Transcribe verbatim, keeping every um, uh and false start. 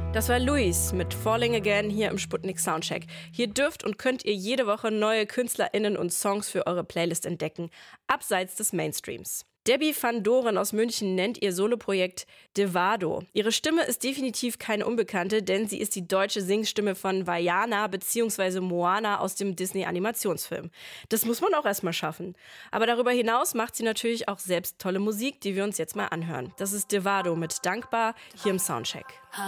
Das war Luis mit Falling Again hier im Sputnik Soundcheck. Hier dürft und könnt ihr jede Woche neue KünstlerInnen und Songs für eure Playlist entdecken, abseits des Mainstreams. Debbie van Doren aus München nennt ihr Soloprojekt Devado. Ihre Stimme ist definitiv keine Unbekannte, denn sie ist die deutsche Singstimme von Vaiana bzw. Moana aus dem Disney-Animationsfilm. Das muss man auch erstmal schaffen. Aber darüber hinaus macht sie natürlich auch selbst tolle Musik, die wir uns jetzt mal anhören. Das ist Devado mit Dankbar hier im Soundcheck.